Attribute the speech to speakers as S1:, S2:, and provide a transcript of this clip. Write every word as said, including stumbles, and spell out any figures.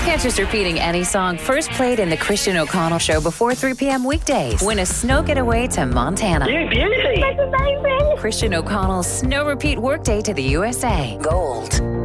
S1: Can't just repeating any song first played in the Christian O'Connell Show before three p.m. weekdays. Win a snow getaway to Montana.
S2: You beauty.
S3: That's amazing.
S1: Christian O'Connell's snow repeat workday to the U S A. Gold.